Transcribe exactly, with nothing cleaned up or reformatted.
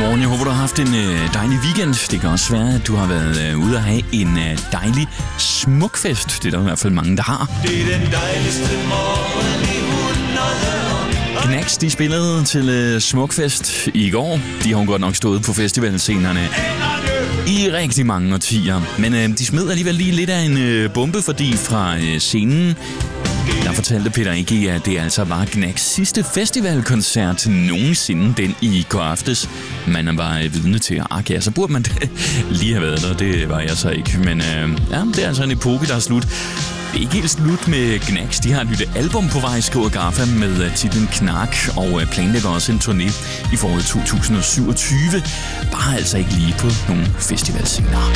Godmorgen, jeg håber, du har haft en øh, dejlig weekend. Det kan også være, at du har været øh, ude at have en øh, dejlig smukfest. Det er der i hvert fald mange, der har. Det er den dejligste morgen i hundrede år. Knacks, de spillede til øh, smukfest i går. De har jo godt nok stået på festivalscenerne i rigtig mange årtier. Men øh, de smed alligevel lige lidt af en øh, bombe, fordi fra øh, scenen, der fortalte Peter A G, at det altså var Knacks sidste festivalkoncert nogensinde, den i går aftes. Man var vidne til, at ja, så burde man lige have været der. Det var jeg så ikke. Men øh, ja, det er altså en epoke, der er slut. Det er ikke helt slut med Knacks. De har et nyt album på vej, skriver Gaffa, med titlen Knark, og planlægger også en turné i foråret to tusind syvogtyve. Bare altså ikke lige på nogle festivalscener.